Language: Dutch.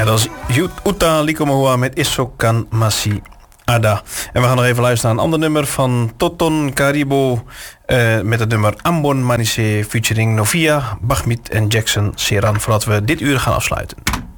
Dat is Uta Likomoa met Isokan Masi Ada. En we gaan nog even luisteren naar een ander nummer van Toton Karibo. Met het nummer Ambon Manise featuring Novia, Bachmit en Jackson Seran. Voordat we dit uur gaan afsluiten.